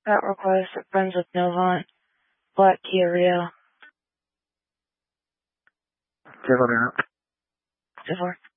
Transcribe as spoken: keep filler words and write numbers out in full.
That request for friends with Novant. Black Kia Rio. Give it out. Zipper.